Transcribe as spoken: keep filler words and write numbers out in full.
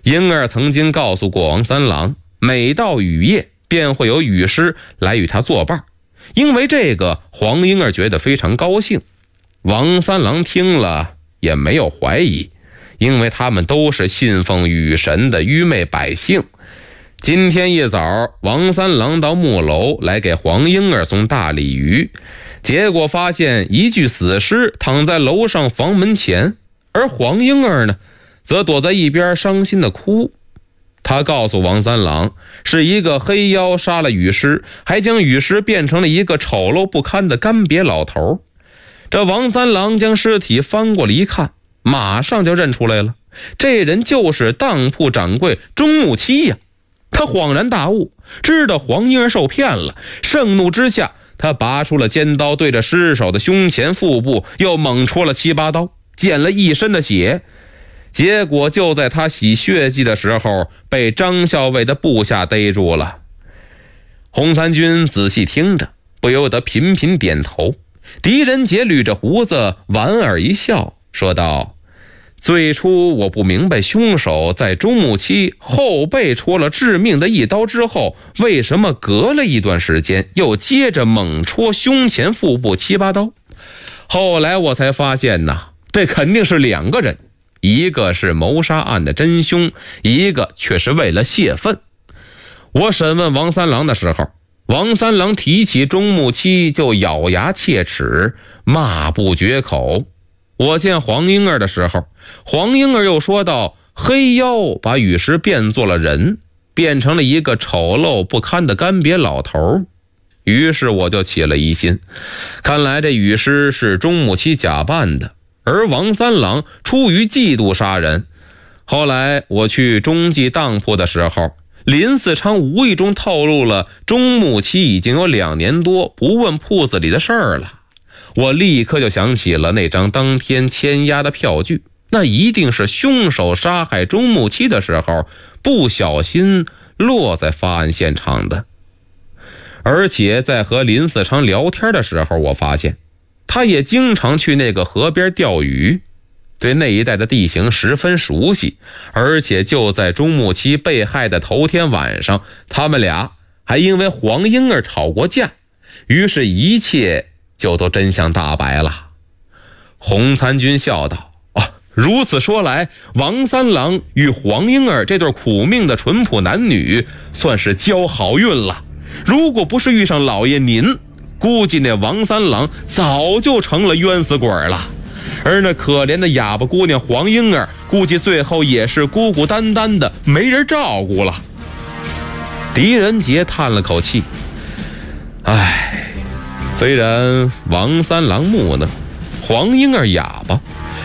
婴儿曾经告诉过王三郎，每到雨夜便会有雨师来与他作伴，因为这个黄婴儿觉得非常高兴。王三郎听了也没有怀疑，因为他们都是信奉雨神的愚昧百姓。今天一早，王三郎到木楼来给黄婴儿送大鲤鱼，结果发现一具死尸躺在楼上房门前，而黄婴儿呢，则躲在一边伤心的哭。他告诉王三郎，是一个黑妖杀了雨师，还将雨师变成了一个丑陋不堪的干瘪老头。这王三郎将尸体翻过来一看，马上就认出来了，这人就是当铺掌柜钟木七呀。他恍然大悟，知道黄婴儿受骗了，盛怒之下，他拔出了尖刀，对着尸首的胸前腹部又猛戳了七八刀，溅了一身的血。结果就在他洗血迹的时候，被张校尉的部下逮住了。洪三军仔细听着，不由得频频点头。狄仁杰捋着胡子莞尔一笑，说道：最初我不明白凶手在钟木七后背戳了致命的一刀之后，为什么隔了一段时间又接着猛戳胸前腹部七八刀。后来我才发现呐，这肯定是两个人，一个是谋杀案的真凶，一个却是为了泄愤。我审问王三郎的时候，王三郎提起钟木七就咬牙切齿，骂不绝口。我见黄婴儿的时候，黄婴儿又说道，黑妖把雨师变作了人，变成了一个丑陋不堪的干瘪老头。于是我就起了疑心，看来这雨师是钟木七假扮的，而王三郎出于嫉妒杀人。后来我去中记当铺的时候，林四昌无意中透露了钟木七已经有两年多不问铺子里的事儿了。我立刻就想起了那张当天签押的票据，那一定是凶手杀害钟木七的时候不小心落在发案现场的。而且在和林四昌聊天的时候，我发现他也经常去那个河边钓鱼，对那一带的地形十分熟悉。而且就在钟木七被害的头天晚上，他们俩还因为黄婴儿吵过架，于是一切就都真相大白了。洪参军笑道，哦，如此说来，王三郎与黄婴儿这对苦命的淳朴男女算是交好运了。如果不是遇上老爷您，估计那王三郎早就成了冤死鬼了。而那可怜的哑巴姑娘黄婴儿，估计最后也是孤孤单单的，没人照顾了。狄仁杰叹了口气，唉，虽然王三郎木讷，黄婴儿哑巴，